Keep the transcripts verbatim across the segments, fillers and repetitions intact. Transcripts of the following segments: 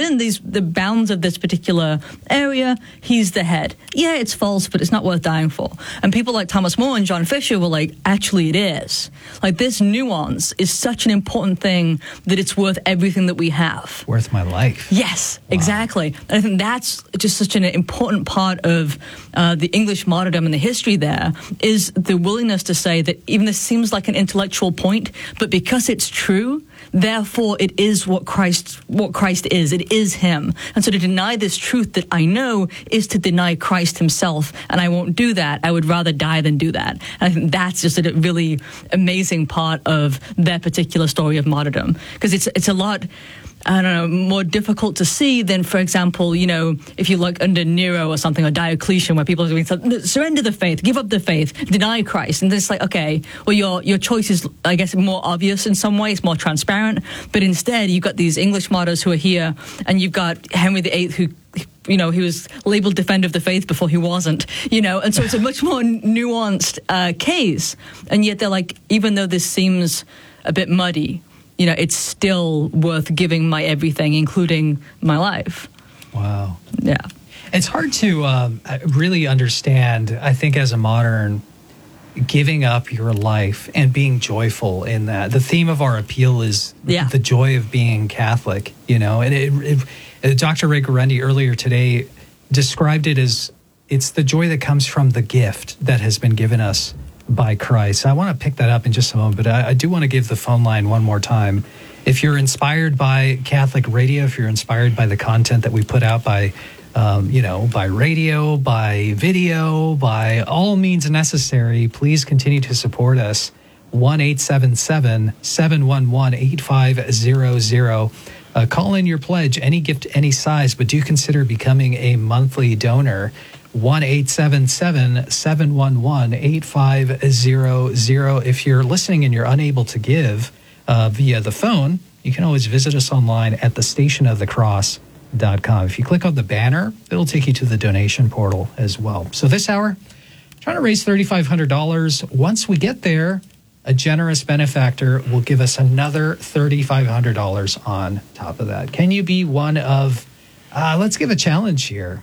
within these the bounds of this particular area, he's the head. Yeah, it's false, but it's not worth dying for. And people like Thomas More and John Fisher were like, actually, it is. Like, this nuance is such an important thing that it's worth everything that we have. Worth my life. Yes, wow. exactly. And I think that's just such an important part of uh, the English martyrdom and the history there, is the willingness to say that even this seems like an intellectual point, but because it's true, therefore it is what Christ what Christ is. It is him. And so to deny this truth that I know is to deny Christ himself, and I won't do that. I would rather die than do that. And I think that's just a really amazing part of their particular story of martyrdom, because it's it's a lot, I don't know, more difficult to see than, for example, you know, if you look under Nero or something, or Diocletian, where people are doing something, surrender the faith, give up the faith, deny Christ. And it's like, okay, well, your your choice is, I guess, more obvious in some ways, more transparent. But instead, you've got these English martyrs who are here, and you've got Henry the Eighth, who, you know, he was labeled defender of the faith before he wasn't, you know, and so it's a much more nuanced uh, case. And yet they're like, even though this seems a bit muddy, you know, it's still worth giving my everything, including my life. Wow. Yeah. It's hard to um, really understand, I think, as a modern, giving up your life and being joyful in that. The theme of our appeal is yeah. the joy of being Catholic, you know. And it, it, Doctor Ray Guarendi earlier today described it as it's the joy that comes from the gift that has been given us by Christ. I want to pick that up in just a moment, but I, I do want to give the phone line one more time. If you're inspired by Catholic radio, if you're inspired by the content that we put out by, um, you know, by radio, by video, by all means necessary, please continue to support us. one eight seven seven, seven one one, eight five zero zero. Uh, call in your pledge, any gift, any size, but do consider becoming a monthly donor. one eight seven seven, seven one one, eight five zero zero. If you're listening and you're unable to give uh, via the phone, you can always visit us online at the station of the cross dot com. If you click on the banner, it'll take you to the donation portal as well. So this hour, trying to raise three thousand five hundred dollars. Once we get there, a generous benefactor will give us another three thousand five hundred dollars on top of that. Can you be one of, uh, let's give a challenge here.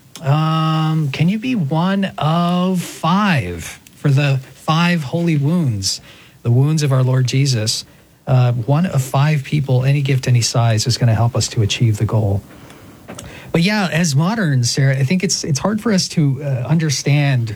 Um, can you be one of five for the five holy wounds, the wounds of our Lord Jesus? Uh, one of five people, any gift, any size, is going to help us to achieve the goal. But yeah, as moderns, Sarah, I think it's it's hard for us to uh, understand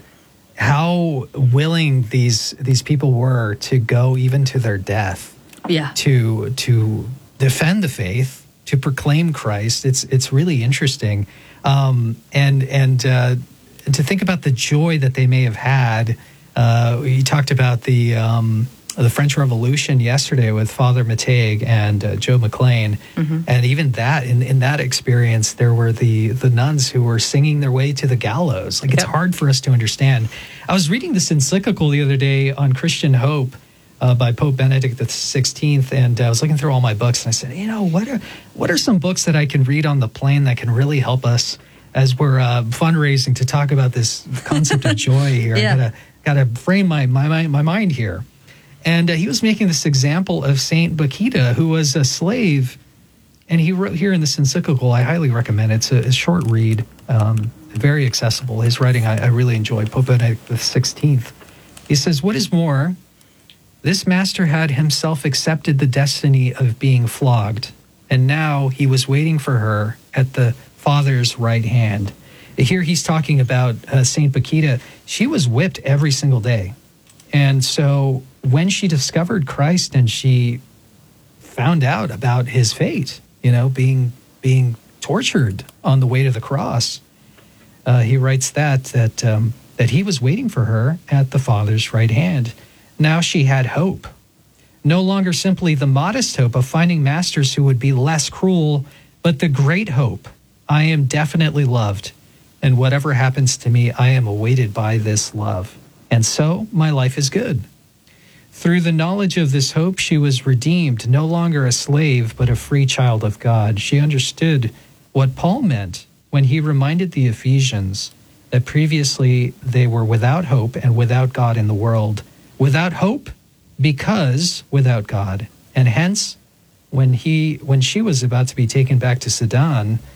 how willing these these people were to go even to their death. Yeah. To to defend the faith, to proclaim Christ. It's it's really interesting. Um, and and uh, to think about the joy that they may have had. Uh, we talked about the um, the French Revolution yesterday with Father Matteigue and uh, Joe McLean, mm-hmm. and even that in, in that experience, there were the the nuns who were singing their way to the gallows. Like, it's yep. hard for us to understand. I was reading this encyclical the other day on Christian hope uh, by Pope Benedict the sixteenth, and I was looking through all my books, and I said, you know, what are what are some books that I can read on the plane that can really help us as we're uh, fundraising to talk about this concept of joy here? Yeah. I gotta gotta frame my my my mind here. And uh, he was making this example of Saint Bakita, who was a slave, and he wrote here in this encyclical. I highly recommend it. It's a, a short read, um, very accessible. His writing I, I really enjoy. Pope Benedict the sixteenth. He says, "What is more, this master had himself accepted the destiny of being flogged, and now he was waiting for her at the Father's right hand." Here he's talking about uh, Saint Bakita. She was whipped every single day. And so when she discovered Christ and she found out about his fate, you know, being being tortured on the way to the cross, uh, he writes that that um, that he was waiting for her at the Father's right hand. Now she had hope, no longer simply the modest hope of finding masters who would be less cruel, but the great hope: I am definitely loved, and whatever happens to me, I am awaited by this love. And so my life is good. Through the knowledge of this hope, she was redeemed, no longer a slave, but a free child of God. She understood what Paul meant when he reminded the Ephesians that previously they were without hope and without God in the world. Without hope because without God. And hence, when he, when she was about to be taken back to Sedan,